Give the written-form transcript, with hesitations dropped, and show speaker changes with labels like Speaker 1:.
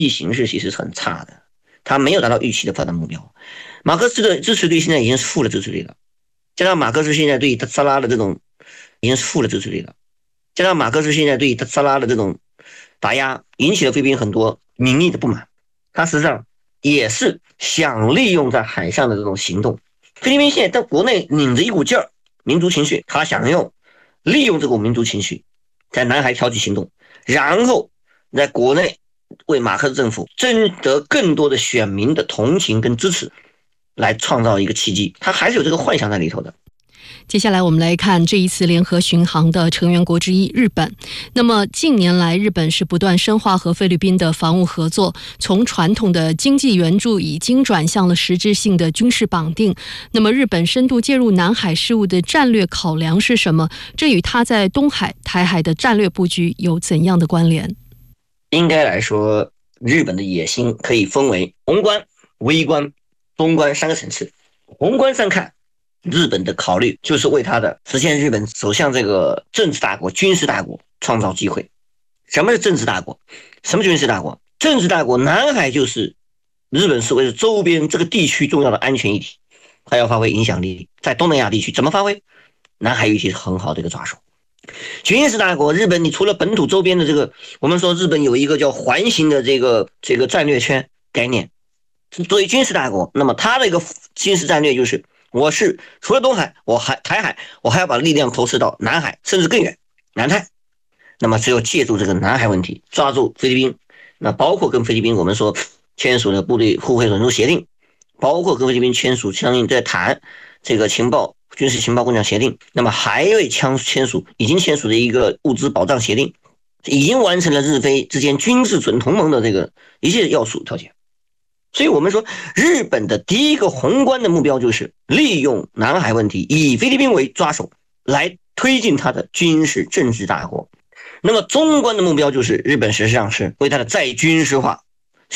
Speaker 1: 形势其实是很差的，他没有达到预期的发展目标。马克思的支持率现在已经是负的支持率了，加上马克思现在对萨拉的这种已经是负的支持率了，加上马克思现在对萨拉的这种打压，引起了菲律宾很多民意的不满。他实际上也是想利用在海上的这种行动。菲律宾现在在国内拧着一股劲儿，民族情绪，他想利用这股民族情绪，在南海挑起行动，然后在国内为马克思政府争得更多的选民的同情跟支持，来创造一个奇迹。他还是有这个幻想在里头的。
Speaker 2: 接下来我们来看这一次联合巡航的成员国之一日本。那么近年来，日本是不断深化和菲律宾的防务合作，从传统的经济援助已经转向了实质性的军事绑定。那么日本深度介入南海事务的战略考量是什么？这与它在东海、台海的战略布局有怎样的关联？
Speaker 1: 应该来说，日本的野心可以分为宏观、微观、中观3个层次。宏观上看，日本的考虑就是为他的实现日本走向这个政治大国、军事大国创造机会。什么是政治大国？什么军事大国？政治大国，南海就是日本视为是周边这个地区重要的安全议题，它要发挥影响力。在东南亚地区怎么发挥？南海议题是很好的一个抓手。军事大国，日本你除了本土周边的这个，我们说日本有一个叫环形的这个战略圈概念。作为军事大国，那么它的一个军事战略就是，我是除了东海，台海，我还要把力量投射到南海，甚至更远，南太。那么只有借助这个南海问题，抓住菲律宾，那包括跟菲律宾我们说签署的部队互惠准入协定，包括跟菲律宾签署相应在谈这个军事情报共享协定，那么还未已经签署的一个物资保障协定，已经完成了日菲之间军事准同盟的这个一切要素条件。所以我们说，日本的第一个宏观的目标就是利用南海问题，以菲律宾为抓手，来推进它的军事政治大国。那么中观的目标就是，日本实际上是为它的再军事化